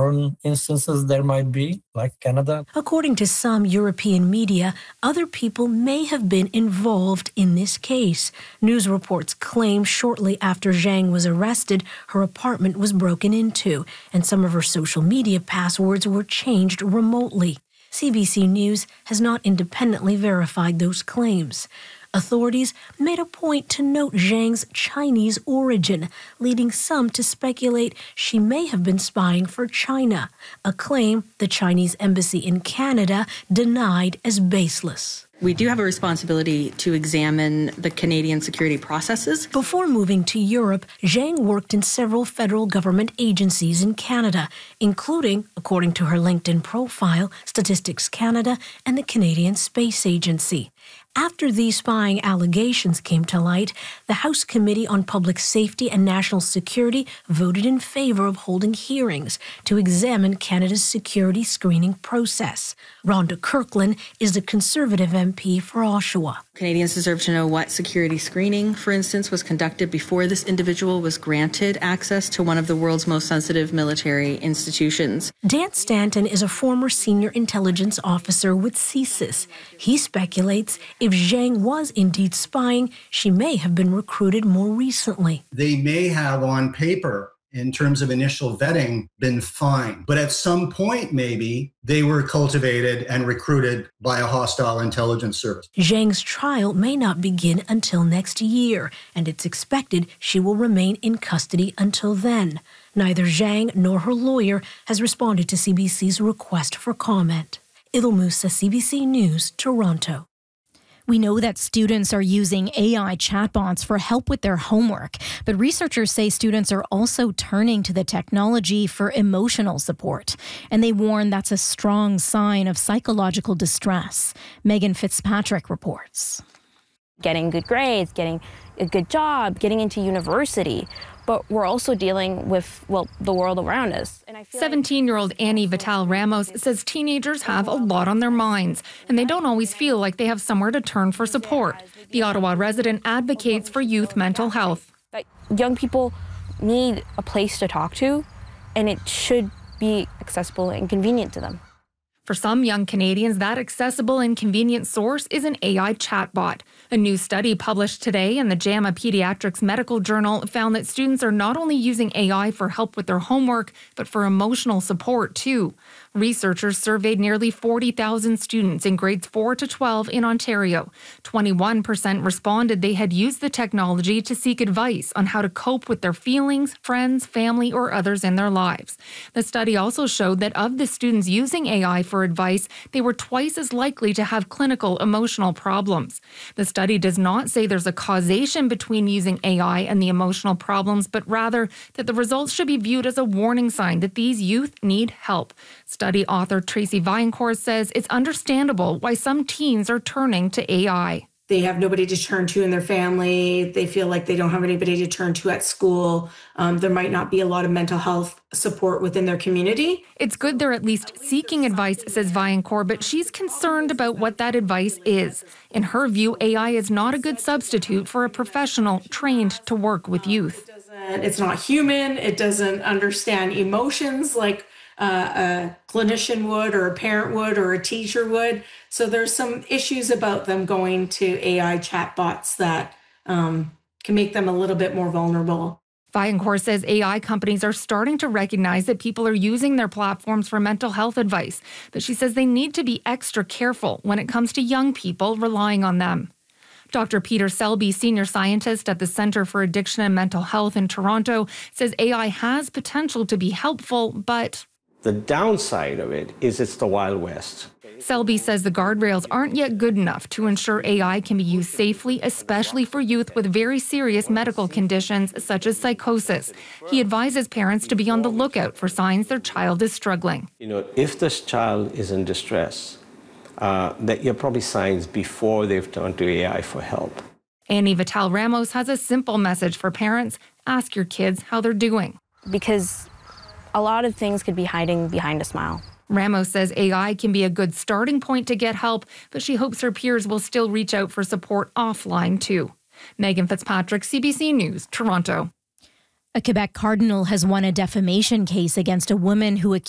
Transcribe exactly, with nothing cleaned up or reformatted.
foreign instances there might be, like Canada. According to some European media, other people may have been involved in this case. News reports claim shortly after Zhang was arrested, her apartment was broken into, and some of her social media passwords were changed remotely. C B C News has not independently verified those claims. Authorities made a point to note Zhang's Chinese origin, leading some to speculate she may have been spying for China, a claim the Chinese embassy in Canada denied as baseless. We do have a responsibility to examine the Canadian security processes. Before moving to Europe, Zhang worked in several federal government agencies in Canada, including, according to her LinkedIn profile, Statistics Canada and the Canadian Space Agency. After these spying allegations came to light, the House Committee on Public Safety and National Security voted in favor of holding hearings to examine Canada's security screening process. Rhonda Kirkland is the Conservative M P for Oshawa. Canadians deserve to know what security screening, for instance, was conducted before this individual was granted access to one of the world's most sensitive military institutions. Dan Stanton is a former senior intelligence officer with C S I S. He speculates if Zhang was indeed spying, she may have been recruited more recently. They may have on paper, in terms of initial vetting, been fine. But at some point, maybe, they were cultivated and recruited by a hostile intelligence service. Zhang's trial may not begin until next year, and it's expected she will remain in custody until then. Neither Zhang nor her lawyer has responded to C B C's request for comment. Idil Musa, C B C News, Toronto. We know that students are using A I chatbots for help with their homework, but researchers say students are also turning to the technology for emotional support, and they warn that's a strong sign of psychological distress. Megan Fitzpatrick reports. Getting good grades, getting a good job, getting into university, but we're also dealing with, well, the world around us. seventeen-year-old Annie Vital Ramos says teenagers have a lot on their minds, and they don't always feel like they have somewhere to turn for support. The Ottawa resident advocates for youth mental health. Young people need a place to talk to, and it should be accessible and convenient to them. For some young Canadians, that accessible and convenient source is an A I chatbot. A new study published today in the JAMA Pediatrics Medical Journal found that students are not only using A I for help with their homework, but for emotional support too. Researchers surveyed nearly forty thousand students in grades four to twelve in Ontario. twenty-one percent responded they had used the technology to seek advice on how to cope with their feelings, friends, family, or others in their lives. The study also showed that of the students using A I for advice, they were twice as likely to have clinical emotional problems. The study does not say there's a causation between using A I and the emotional problems, but rather that the results should be viewed as a warning sign that these youth need help. Study author Tracy Viancourt says it's understandable why some teens are turning to A I. They have nobody to turn to in their family. They feel like they don't have anybody to turn to at school. Um, there might not be a lot of mental health support within their community. It's good they're at least seeking advice, says Viancourt, but she's concerned about what that advice is. In her view, A I is not a good substitute for a professional trained to work with youth. It's not human. It doesn't understand emotions like Uh, a clinician would, or a parent would, or a teacher would. So there's some issues about them going to A I chatbots that um, can make them a little bit more vulnerable. Viancourt says A I companies are starting to recognize that people are using their platforms for mental health advice, but she says they need to be extra careful when it comes to young people relying on them. Doctor Peter Selby, senior scientist at the Centre for Addiction and Mental Health in Toronto, says A I has potential to be helpful, but the downside of it is it's the Wild West. Selby says the guardrails aren't yet good enough to ensure A I can be used safely, especially for youth with very serious medical conditions such as psychosis. He advises parents to be on the lookout for signs their child is struggling. You know, if this child is in distress, uh, that you're probably signs before they've turned to A I for help. Annie Vital Ramos has a simple message for parents. Ask your kids how they're doing. Because a lot of things could be hiding behind a smile. Ramos says A I can be a good starting point to get help, but she hopes her peers will still reach out for support offline too. Megan Fitzpatrick, C B C News, Toronto. A Quebec cardinal has won a defamation case against a woman who accused